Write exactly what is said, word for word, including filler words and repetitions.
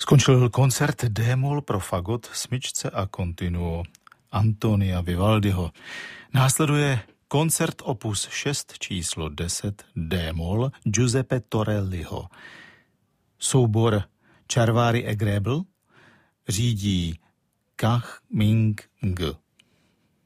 Skončil koncert D-moll pro fagot, smyčce a continuo Antonia Vivaldiho. Následuje koncert opus šest číslo deset D-moll Giuseppe Torelliho. Soubor Charvari e Grebel řídí Kang Ming Ng.